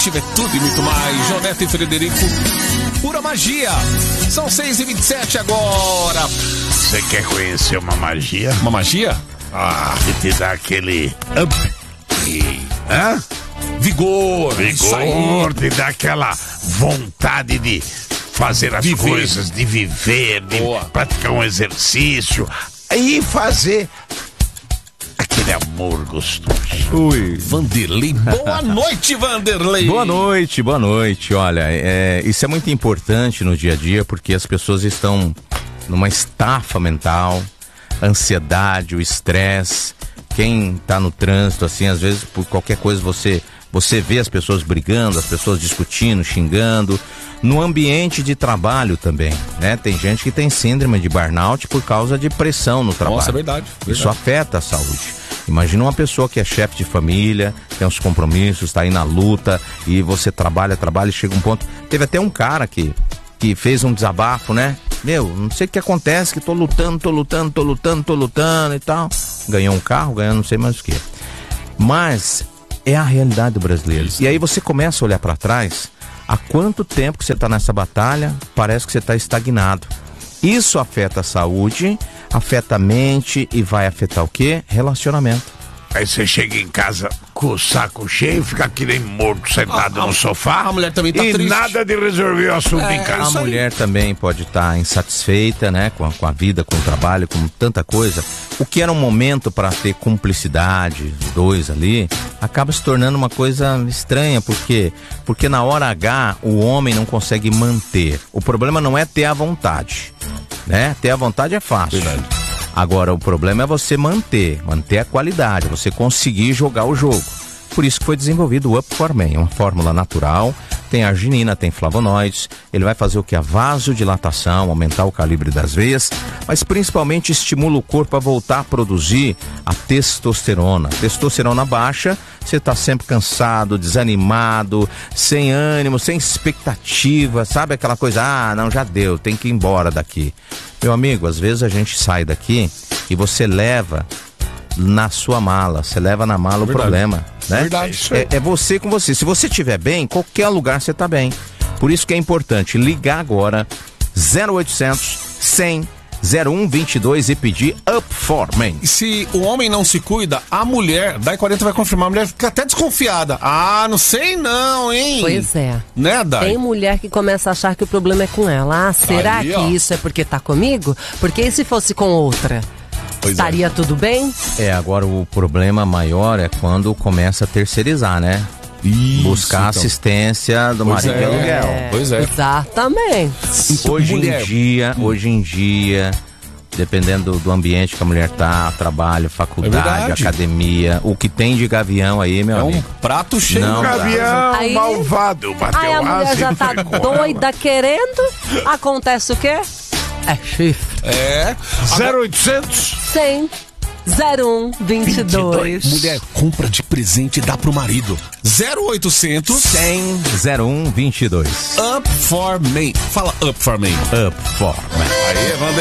Ativa é tudo e muito mais. João Neto e Frederico, pura magia. São 6h27 agora. Você quer conhecer uma magia? Uma magia? Que te dá aquele up. Vigor. Vigor, te dá aquela vontade de fazer as coisas, de viver, de praticar um exercício e fazer aquele amor gostoso. Ui. Vanderlei, boa noite, Vanderlei. Boa noite. Olha, isso é muito importante no dia a dia, porque as pessoas estão numa estafa mental, ansiedade, o estresse. Quem tá no trânsito, assim, às vezes por qualquer coisa você vê as pessoas brigando, as pessoas discutindo, xingando. No ambiente de trabalho também, né? Tem gente que tem síndrome de burnout por causa de pressão no trabalho. Nossa, é verdade. Isso afeta a saúde. Imagina uma pessoa que é chefe de família, tem uns compromissos, tá aí na luta, e você trabalha e chega um ponto... Teve até um cara que fez um desabafo, né? Não sei o que acontece, que tô lutando e tal. Ganhou um carro, ganhou não sei mais o que. Mas é a realidade do brasileiro. E aí você começa a olhar para trás, há quanto tempo que você tá nessa batalha, parece que você tá estagnado. Isso afeta a saúde, afeta a mente e vai afetar o quê? Relacionamento. Aí você chega em casa com o saco cheio, fica que nem morto sentado no sofá. A mulher também tá triste. E nada de resolver o assunto em casa. A mulher também pode estar insatisfeita, né? Com a vida, com o trabalho, com tanta coisa. O que era um momento para ter cumplicidade, os dois ali, acaba se tornando uma coisa estranha. Por quê? Porque na hora H, o homem não consegue manter. O problema não é ter a vontade, né? Ter a vontade é fácil. Verdade. Agora, o problema é você manter a qualidade, você conseguir jogar o jogo. Por isso que foi desenvolvido o Up for Men, uma fórmula natural, tem arginina, tem flavonoides, ele vai fazer o que? A vasodilatação, aumentar o calibre das veias, mas principalmente estimula o corpo a voltar a produzir a testosterona. Testosterona baixa, você está sempre cansado, desanimado, sem ânimo, sem expectativa, sabe aquela coisa, não, já deu, tem que ir embora daqui. Meu amigo, às vezes a gente sai daqui e você leva na sua mala, você leva na mala o problema, né? Verdade. É você com você. Se você estiver bem, em qualquer lugar você está bem. Por isso que é importante ligar agora 0800 100 0122 e pedir Up for Men. E se o homem não se cuida, a mulher, Dai 40 vai confirmar, a mulher fica até desconfiada. Não sei não, hein? Pois é. Né, Dai? Tem mulher que começa a achar que o problema é com ela. Será Aí, que ó. isso é porque tá comigo? Porque e se fosse com outra? Estaria tudo bem? Agora o problema maior é quando começa a terceirizar, né? Isso, buscar assistência do marido de aluguel. Pois é. Exatamente. Hoje em dia, dependendo do ambiente que a mulher tá, trabalho, faculdade, academia, o que tem de gavião aí, meu amigo. Um prato cheio. Não, gavião Aí- malvado, bateu Aí a mulher asa já e tá foi com doida querendo. Acontece o quê? É chifre. É. 0800 100 0122. Mulher, compra de presente e dá pro marido. 0800 100 0122. Up for Men. Fala Up for Men. Up for Men. Aí, Vanderlei.